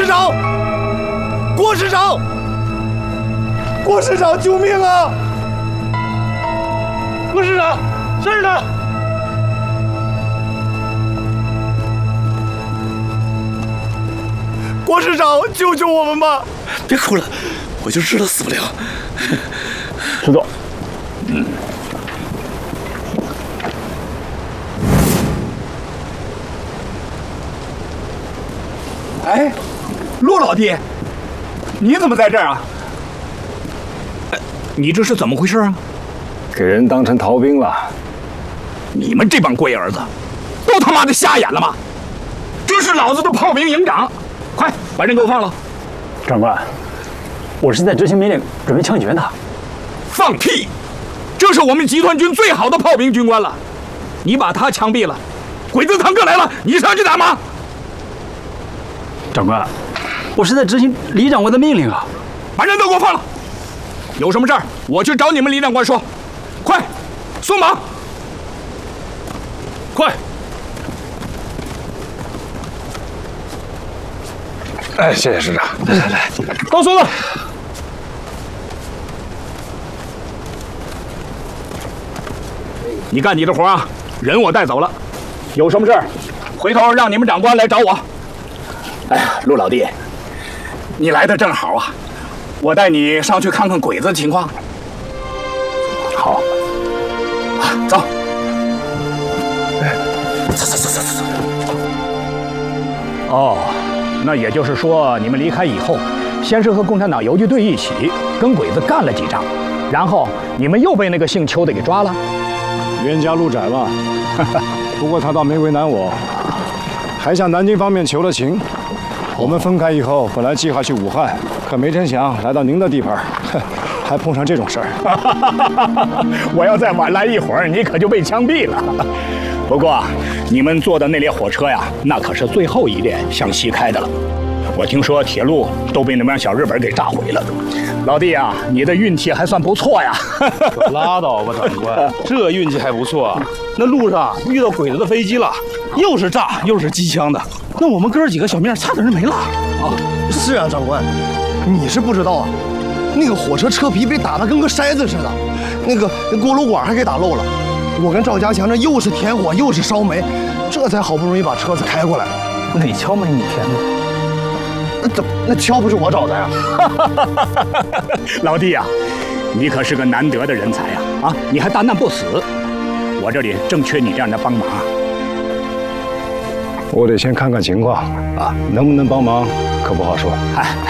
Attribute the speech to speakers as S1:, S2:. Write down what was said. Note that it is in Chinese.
S1: 长，郭师长，郭师长，救命啊！郭师长，这儿呢。郭师长，救救我们吧！
S2: 别哭了，我就知道死不了。
S3: 师座。
S4: 哎，陆老弟，你怎么在这儿啊？你这是怎么回事啊？
S3: 给人当成逃兵了。
S4: 你们这帮龟儿子，都他妈的瞎眼了吗？这是老子的炮兵营长，快把人给我放了！
S3: 长官，我是在执行命令，准备枪决他。
S4: 放屁！这是我们集团军最好的炮兵军官了，你把他枪毙了，鬼子坦克来了，你上去打吗？
S3: 长官，我是在执行李长官的命令啊！
S4: 把人都给我放了！有什么事儿，我去找你们李长官说。快，松绑！快！
S3: 哎，谢谢师长。来，
S4: 高松子，你干你的活啊，人我带走了。有什么事儿，回头让你们长官来找我。哎呀，陆老弟，你来的正好啊，我带你上去看看鬼子的情况。
S3: 好，
S4: 走。走。哦，那也就是说，你们离开以后，先是和共产党游击队一起跟鬼子干了几仗，然后你们又被那个姓邱的给抓了。
S5: 冤家路窄嘛，不过他倒没为难我，还向南京方面求了情。我们分开以后，本来计划去武汉，可没成想来到您的地盘，还碰上这种事儿。
S4: 我要再晚来一会儿，你可就被枪毙了。不过，你们坐的那列火车呀，那可是最后一列向西开的了。我听说铁路都被那帮小日本给炸毁了。老弟啊，你的运气还算不错呀。
S1: 拉倒吧，长官，这运气还不错啊。那路上遇到鬼子的飞机了，又是炸又是机枪的，那我们哥几个小命差点就没了。
S6: 啊，是啊，长官，你是不知道啊，那个火车车皮被打得跟个筛子似的，那锅炉管还给打漏了。我跟赵家强这又是填火又是烧煤，这才好不容易把车子开过来。
S3: 哪敲门你填的？
S6: 那锹不是我找的呀！
S4: 老弟呀，你可是个难得的人才呀！啊，你还大难不死，我这里正缺你这样的帮忙。
S5: 我得先看看情况啊，能不能帮忙可不好说。
S4: 哎。